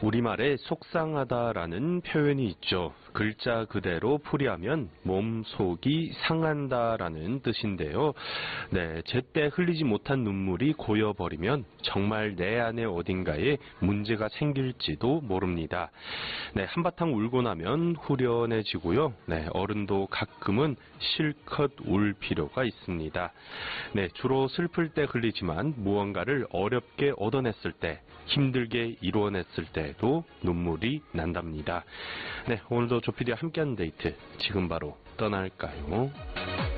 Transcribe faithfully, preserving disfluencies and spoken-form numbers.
우리말에 속상하다라는 표현이 있죠. 글자 그대로 풀이하면 몸 속이 상한다라는 뜻인데요. 네, 제때 흘리지 못한 눈물이 고여버리면 정말 내 안에 어딘가에 문제가 생길지도 모릅니다. 네, 한바탕 울고 나면 후련해지고요. 네, 어른도 가끔은 실컷 울 필요가 있습니다. 네, 주로 슬플 때 흘리지만 무언가를 어렵게 얻어냈을 때, 힘들게 이루어냈을 때도 눈물이 난답니다. 네, 오늘도 조피디와 함께하는 데이트 지금 바로 떠날까요?